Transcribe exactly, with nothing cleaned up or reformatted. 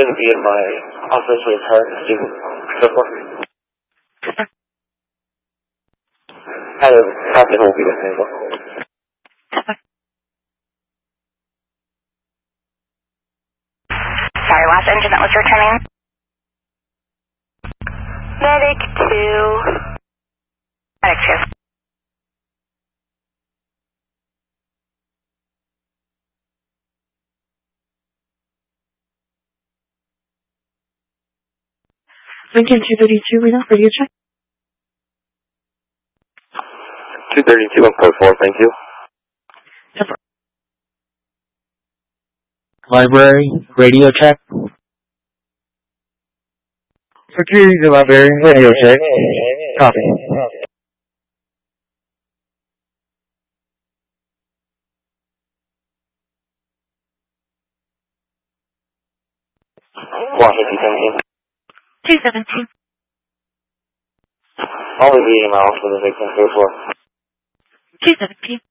going to be in my office with her student. So far. Kind of, Captain will be with me. Sorry, last engine that was returning. Medic two. Medic two. Lincoln two thirty-two, we know, radio check. two thirty-two on code four, thank you. Temper. Library, radio check. Security to library, radio check. Copy. Washington seventeen. two seventeen. I'll be leaving my office with the victim code four. two seventeen.